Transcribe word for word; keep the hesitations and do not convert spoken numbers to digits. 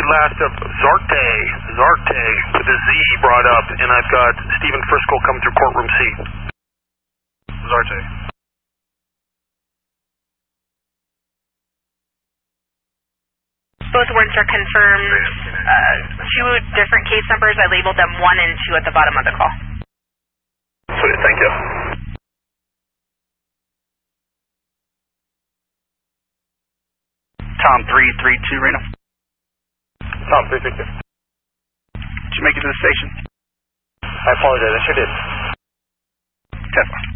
last of Zarte, Zarte, with a Z brought up, and I've got Stephen Frisco coming through courtroom C. Zarte. Both warrants are confirmed. Uh, two different case numbers. I labeled them one and two at the bottom of the call. Sweet, thank you. Tom three three two, Reno. Tom three three two. Did you make it to the station? I apologize, I sure did. Tesla.